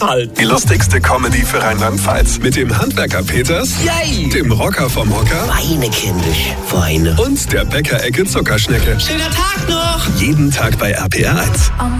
halt. Die lustigste Comedy für Rheinland-Pfalz. Mit dem Handwerker Peters, Yay! dem Rocker vom Hocker Weine, kindisch, Weine. und der Bäckerecke Zuckerschnecke. Schöner Tag noch! Jeden Tag bei RPR 1.